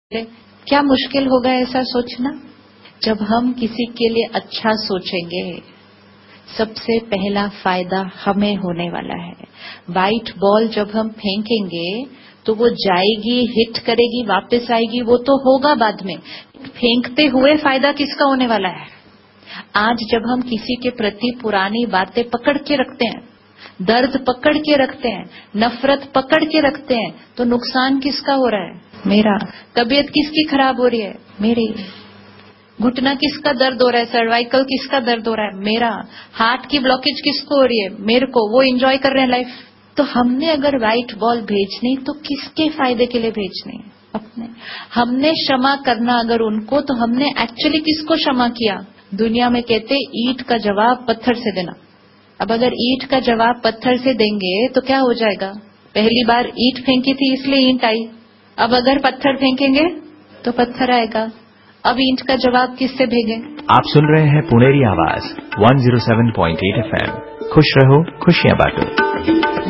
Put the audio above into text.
क्या मुश्किल होगा ऐसा सोचना? जब हम किसी के लिए अच्छा सोचेंगे, सबसे पहला फायदा हमें होने वाला है। व्हाइट बॉल जब हम फेंकेंगे तो वो जाएगी, हिट करेगी, वापस आएगी, वो तो होगा बाद में। फेंकते हुए फायदा किसका होने वाला है? आज जब हम किसी के प्रति पुरानी बातें पकड़ के रखते हैं, दर्द पकड़ के रखते हैं, नफरत पकड़ के रखते हैं, तो नुकसान किसका हो रहा है? मेरा। तबीयत किसकी खराब हो रही है? मेरी। घुटना किसका दर्द हो रहा है? सर्वाइकल किसका दर्द हो रहा है? मेरा। हार्ट की ब्लॉकेज किसको हो रही है? मेरे को। वो एंजॉय कर रहे हैं लाइफ। तो हमने अगर व्हाइट बॉल भेजनी तो किसके फायदे के लिए भेजनी? अपने। हमने क्षमा करना अगर उनको, तो हमने एक्चुअली किसको क्षमा किया? दुनिया में कहते ईंट का जवाब पत्थर से देना। अब अगर ईंट का जवाब पत्थर से देंगे तो क्या हो जाएगा? पहली बार ईंट फेंकी थी इसलिए ईंट आई। अब अगर पत्थर फेंकेंगे तो पत्थर आएगा। अब ईंट का जवाब किससे भेजें? आप सुन रहे हैं पुनेरी आवाज 107.8 FM। खुश रहो, खुशियां बांटो।